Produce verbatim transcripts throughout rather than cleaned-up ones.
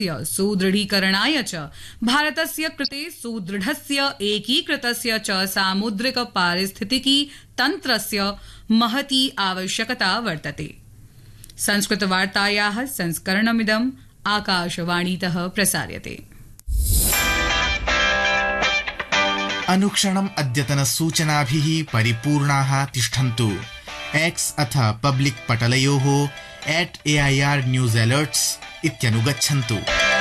सुदृढीकरणाय च भारतस्य कृते सुदृढस्य एकीकृतस्य च सामुद्रिक पारिस्थितिकी तन्त्रस्य महती आवश्यकता वर्तते। संस्कृतवार्तायाः संस्करणमिदम् आकाशवाणीतः प्रसार्यते। अनुक्षणम् अद्यतन सूचनाभिः परिपूर्णाः तिष्ठन्तु। एक्स अथ public पटलयोः eight AIR news alerts इत्यनुगच्छन्तु।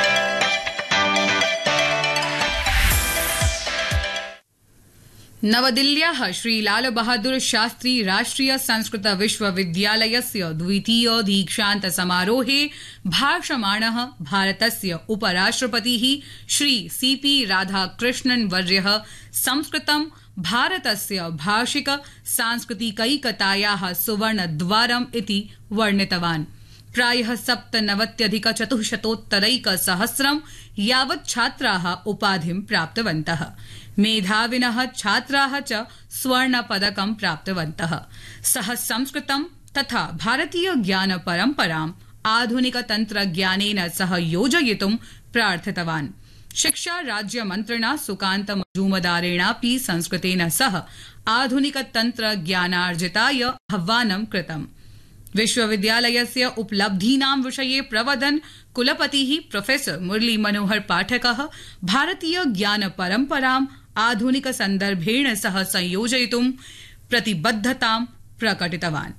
नवदिल्ल्याः Shri Lal Bahadur Shastri राष्ट्रिय संस्कृत विश्वविद्यालयस्य द्वितीय दीक्षान्त समारोहे भाषमाणः भारतस्य उपराष्ट्रपतिः श्री सीपी राधाकृष्णन् वर्यः संस्कृतं भारतस्य भाषिक सांस्कृतिकैकतायाः सुवर्णद्वारम् इति वर्णितवान्। प्रायः सप्तनवत्यधिक चतुश्शतोत्तरैक सहस्रं यावत् छात्राः उपाधिं प्राप्तवन्तः। मेधाविनः छात्राः च स्वर्णपदकं प्राप्तवन्तः। सः संस्कृतं तथा भारतीय ज्ञान परम्पराम् आधुनिक तन्त्रज्ञानेन सह योजयितुं प्रार्थितवान्। शिक्षा राज्य मन्त्रिणा सुकान्त मजूमदारेणापि संस्कृतेन सह आधुनिक तन्त्रज्ञानार्जिताय आह्वानं कृतम्। विश्वविद्यालयस्य उपलब्धीनां विषये प्रवदन् कुलपतिः प्रोफेसर मुरली मनोहर पाठकः भारतीय ज्ञान परम्पराम् आधुनिक सन्दर्भेण सह संयोजयितुं प्रतिबद्धतां प्रकटितवान्।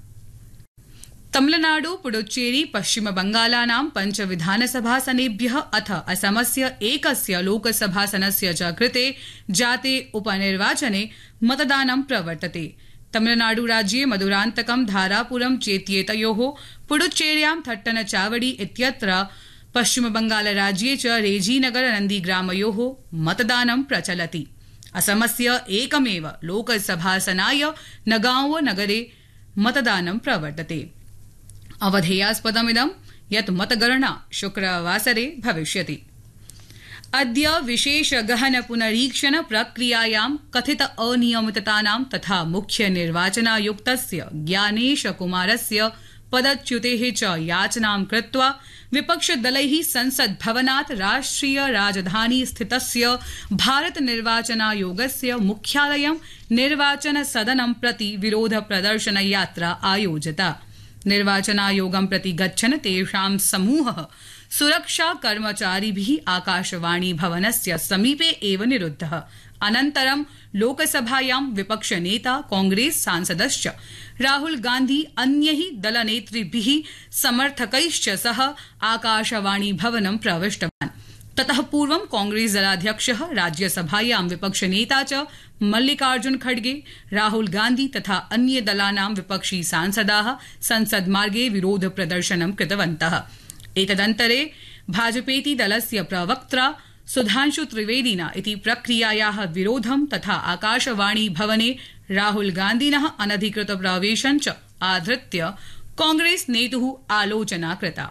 तमिलनाडु पुडुच्चेरी पश्चिम बंगालानां पंच विधानसभासनेभ्यः अथ असमस्य एकस्य लोकसभासनस्य च कृते जाते उपनिर्वाचने मतदानं प्रवर्तते। तमिलनाडु राज्ये मधुरान्तकं धारापुरं चेत्येतयोः, पुडुच्चेर्यां थट्टनचावड़ी इत्यत्र, पश्चिम बंगाल राज्ये च रेजीनगर नन्दीग्रामयोः मतदानं प्रचलति। असमस्य एकमेव लोकसभासनाय नगांव नगरे मतदानं प्रवर्तते। अवधेयास्पदमिदं यत् मतगणना शुक्रवासरे भविष्यति। अद्य विशेष गहन पुनरीक्षण प्रक्रियायां कथित अनियमिततानां तथा मुख्य निर्वाचनायुक्तस्य ज्ञानेश कुमारस्य पदच्युतेः च याचनां कृत्वा विपक्षदलैः संसद् भवनात् राष्ट्रिय राजधानी स्थितस्य भारत निर्वाचनायोगस्य मुख्यालयं निर्वाचन सदनं प्रति विरोध प्रदर्शन यात्रा आयोजिता। निर्वाचनायोगं प्रति गच्छन् तेषां समूहः सुरक्षा कर्मचारिभिः आकाशवाणी भवनस्य समीपे एव निरुद्धः। अनन्तरं लोकसभायां विपक्षनेता कांग्रेस सांसदश्च राहुल गांधी अन्यैः दलनेतृभिः समर्थकैश्च सह आकाशवाणी भवनं प्रविष्टवान्। ततः पूर्वं कांग्रेस दलाध्यक्षः राज्यसभायां विपक्षनेता च मल्लिकार्जुन खड़गे, राहुल गांधी तथा अन्य दलानां विपक्षी सांसदाः संसद्मार्गे विरोध प्रदर्शनं कृतवन्तः। एतदन्तरे भाजपेति दलस्य प्रवक्त्रा सुधांशु त्रिवेदिना इति प्रक्रियायाः विरोधं तथा आकाशवाणी भवने राहुल गांधिनः अनधिकृत प्रवेशं च आधृत्य कांग्रेस नेतुः आलोचना कृता।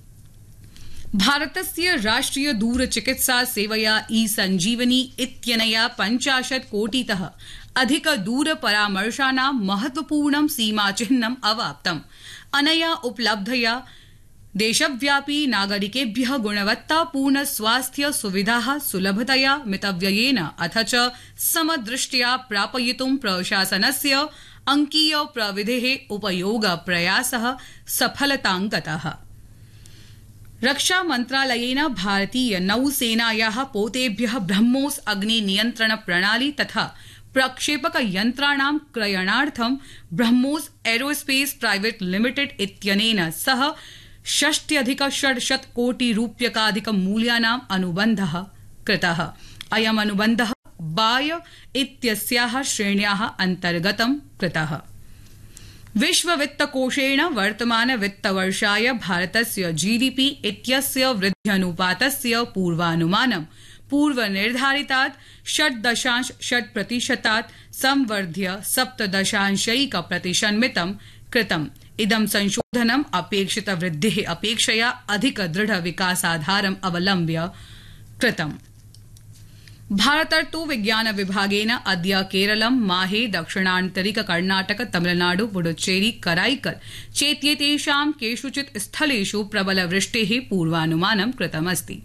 भारतस्य राष्ट्रिय दूरचिकित्सा सेवया ई संजीवनी इत्यनया पञ्चाशत् कोटितः अधिक दूरपरामर्शानां महत्वपूर्णं सीमाचिह्नम् अवाप्तम्। अनया उपलब्धया देशव्यापी नागरिकेभ्यः गुणवत्तापूर्ण स्वास्थ्य सुविधाः सुलभतया मितव्ययेन अथ च समदृष्ट्या प्रापयितुं प्रशासनस्य अंकीय प्रविधेः उपयोग प्रयासः सफलतां गतः। रक्षा मन्त्रालयेन भारतीय नौसेनायाः पोतेभ्यः ब्रह्मोस अग्नि नियन्त्रण प्रणाली तथा प्रक्षेपक यन्त्राणां क्रयणार्थं ब्रह्मोस एरोस्पेस प्राइवेट लिमिटेड इत्यनेन सह षष्ट्यधिक षड्शत कोटि रूप्यकाधिक मूल्यानाम् अनुबन्धः कृतः। अयम् अनुबन्धः बाय इत्यस्याः श्रेण्याः अन्तर्गतं कृतः। विश्ववित्तकोषेण वर्तमान वित्तवर्षाय भारतस्य जीडीपी इत्यस्य वृद्ध्यनुपातस्य पूर्वानुमानं पूर्वनिर्धारितात् षट् दशांश षट् प्रतिशतात् संवर्ध्य सप्त दशांशैक प्रतिशन्मितं कृतम्। इदं संशोधनम् अपेक्षित वृद्धिः अपेक्षया अधिक दृढ़ विकासाधारम् अवलम्ब्य कृतम्। भारतर्तु विज्ञान विभागेन अद्य केरलं, माहे, दक्षिणान्तरिक कर्णाटक, तमिलनाडु, पुडुच्चेरी, कराईकल चेत्येतेषां केषुचित् स्थलेषु प्रबलवृष्टेः पूर्वानुमानं कृतमस्ति।